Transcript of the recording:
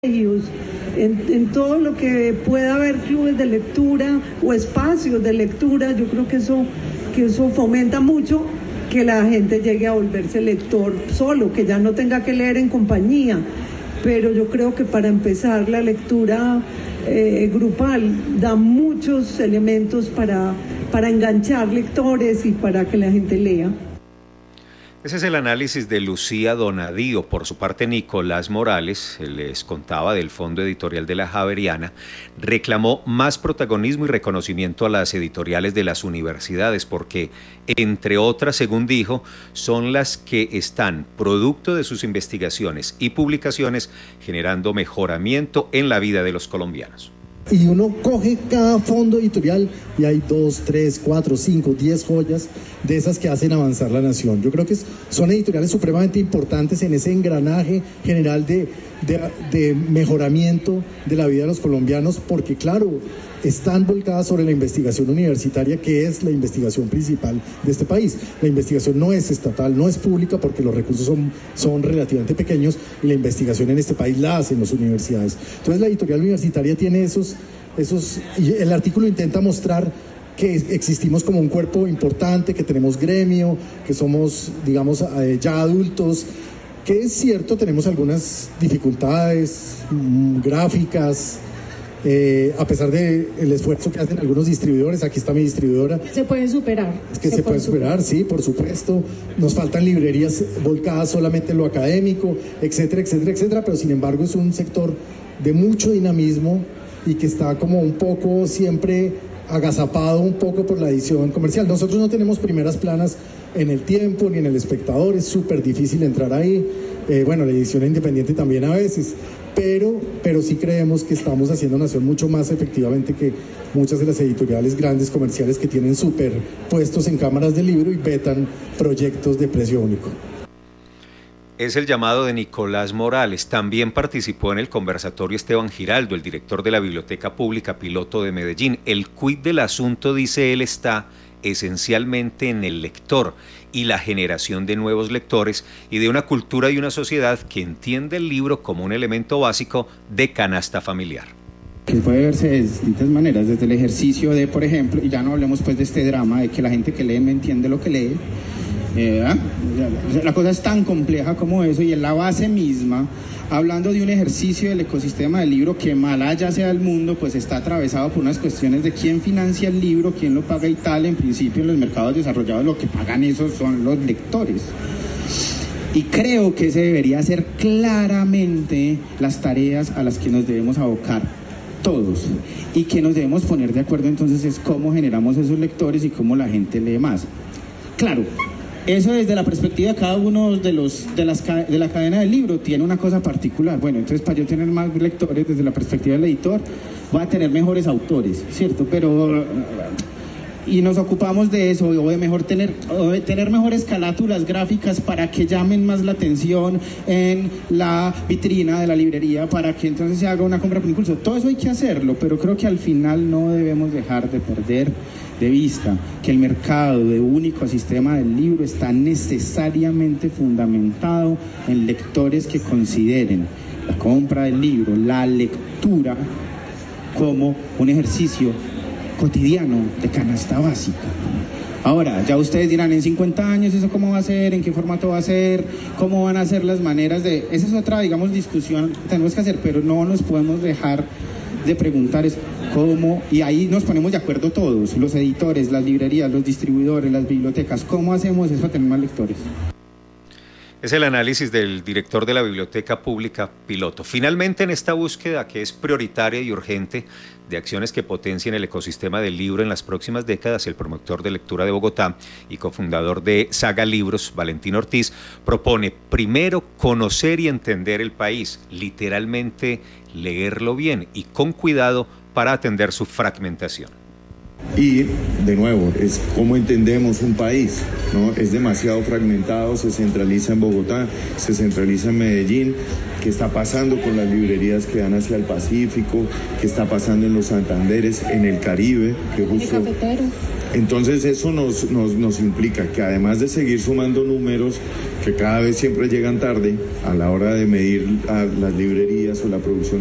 colegios, en todo lo que pueda haber clubes de lectura o espacios de lectura. Yo creo que eso fomenta mucho que la gente llegue a volverse lector solo, que ya no tenga que leer en compañía. Pero yo creo que para empezar la lectura grupal da muchos elementos para enganchar lectores y para que la gente lea. Ese es el análisis de Lucía Donadío. Por su parte, Nicolás Morales, les contaba del Fondo Editorial de la Javeriana, reclamó más protagonismo y reconocimiento a las editoriales de las universidades porque, entre otras, según dijo, son las que están, producto de sus investigaciones y publicaciones, generando mejoramiento en la vida de los colombianos. Y uno coge cada fondo editorial y hay 2, 3, 4, 5, 10 joyas de esas que hacen avanzar la nación. Yo creo que son editoriales supremamente importantes en ese engranaje general de mejoramiento de la vida de los colombianos, porque claro, están volcadas sobre la investigación universitaria, que es la investigación principal de este país. La investigación no es estatal, no es pública, porque los recursos son relativamente pequeños, y la investigación en este país la hacen las universidades. Entonces la editorial universitaria tiene y el artículo intenta mostrar que existimos como un cuerpo importante, que tenemos gremio, que somos, digamos, ya adultos, que es cierto, tenemos algunas dificultades gráficas, a pesar del esfuerzo que hacen algunos distribuidores. Aquí está mi distribuidora. Se pueden superar. Es que se puede superar, sí, por supuesto. Nos faltan librerías volcadas solamente en lo académico, etcétera, etcétera, etcétera, pero sin embargo es un sector de mucho dinamismo y que está como un poco siempre agazapado un poco por la edición comercial. Nosotros no tenemos primeras planas en El Tiempo ni en El Espectador, es súper difícil entrar ahí. Bueno, la edición independiente también a veces, pero sí creemos que estamos haciendo nación mucho más efectivamente que muchas de las editoriales grandes comerciales que tienen súper puestos en cámaras de libro y vetan proyectos de precio único. Es el llamado de Nicolás Morales. También participó en el conversatorio Esteban Giraldo, el director de la Biblioteca Pública Piloto de Medellín. El quid del asunto, dice él, está esencialmente en el lector y la generación de nuevos lectores y de una cultura y una sociedad que entiende el libro como un elemento básico de canasta familiar. Que puede verse de distintas maneras, desde el ejercicio de, por ejemplo, y ya no hablemos pues de este drama de que la gente que lee no entiende lo que lee. La cosa es tan compleja como eso, y en la base misma, hablando de un ejercicio del ecosistema del libro que, mal allá sea el mundo, pues está atravesado por unas cuestiones de quién financia el libro, quién lo paga y tal. En principio, en los mercados desarrollados lo que pagan esos son los lectores. Y creo que ese debería ser claramente las tareas a las que nos debemos abocar todos, y que nos debemos poner de acuerdo entonces es cómo generamos esos lectores y cómo la gente lee más. Claro, eso desde la perspectiva de cada uno de la cadena del libro tiene una cosa particular. Bueno, entonces para yo tener más lectores desde la perspectiva del editor, voy a tener mejores autores, ¿cierto? Pero y nos ocupamos de eso, o de tener mejores carátulas gráficas para que llamen más la atención en la vitrina de la librería, para que entonces se haga una compra por impulso. Todo eso hay que hacerlo, pero creo que al final no debemos dejar de perder de vista que el mercado de un ecosistema del libro está necesariamente fundamentado en lectores que consideren la compra del libro, la lectura, como un ejercicio cotidiano de canasta básica. Ahora, ya ustedes dirán, en 50 años ¿eso cómo va a ser? ¿En qué formato va a ser? ¿Cómo van a ser las maneras de...? Esa es otra, digamos, discusión que tenemos que hacer, pero no nos podemos dejar de preguntar es cómo, y ahí nos ponemos de acuerdo todos, los editores, las librerías, los distribuidores, las bibliotecas, ¿cómo hacemos eso para tener más lectores? Es el análisis del director de la Biblioteca Pública Piloto. Finalmente, en esta búsqueda que es prioritaria y urgente de acciones que potencien el ecosistema del libro en las próximas décadas, el promotor de lectura de Bogotá y cofundador de Saga Libros, Valentín Ortiz, propone primero conocer y entender el país, literalmente leerlo bien y con cuidado para atender su fragmentación. Y, de nuevo, es cómo entendemos un país, ¿no? Es demasiado fragmentado, se centraliza en Bogotá, se centraliza en Medellín. ¿Qué está pasando con las librerías que dan hacia el Pacífico? ¿Qué está pasando en los Santanderes, en el Caribe? Que justo, el cafetero. Entonces eso nos implica que además de seguir sumando números que cada vez siempre llegan tarde a la hora de medir a las librerías o la producción